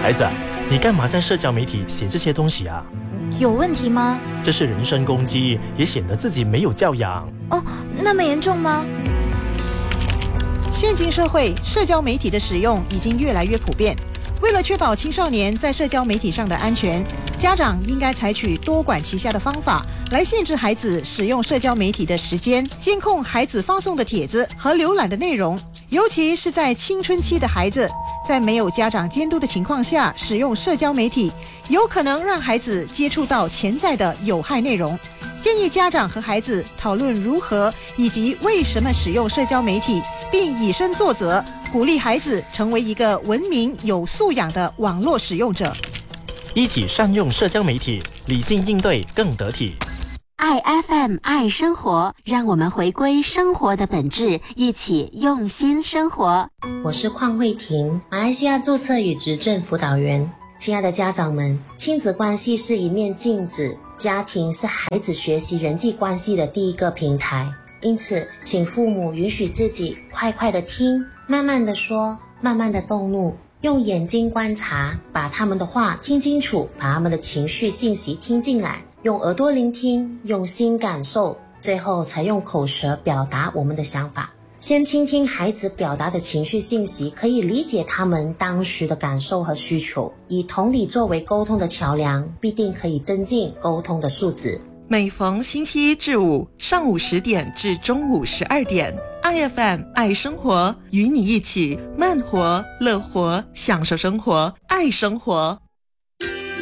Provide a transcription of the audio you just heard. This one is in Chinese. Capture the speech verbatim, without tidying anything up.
孩子，你干嘛在社交媒体写这些东西啊？ 有问题吗？ 这是人身攻击，也显得自己没有教养。 哦，那么严重吗？ 现今社会，社交媒体的使用已经越来越普遍。为了确保青少年在社交媒体上的安全，家长应该采取多管齐下的方法来限制孩子使用社交媒体的时间，监控孩子发送的帖子和浏览的内容。尤其是在青春期的孩子，在没有家长监督的情况下使用社交媒体，有可能让孩子接触到潜在的有害内容。建议家长和孩子讨论如何以及为什么使用社交媒体，并以身作则，鼓励孩子成为一个文明有素养的网络使用者。 一起善用社交媒体，理性应对更得体。 爱 F M 爱生活，让我们回归生活的本质，一起用心生活。 我是邝慧婷，马来西亚注册与执政辅导员。亲爱的家长们，亲子关系是一面镜子，家庭是孩子学习人际关系的第一个平台。因此，请父母允许自己快快的听，慢慢的说，慢慢的动怒，用眼睛观察，把他们的话听清楚，把他们的情绪信息听进来，用耳朵聆听，用心感受，最后才用口舌表达我们的想法。先倾听孩子表达的情绪信息，可以理解他们当时的感受和需求，以同理作为沟通的桥梁，必定可以增进沟通的素质。 每逢星期一至五上午十点至中午十二点， I F M 爱生活，与你一起慢活乐活，享受生活，爱生活。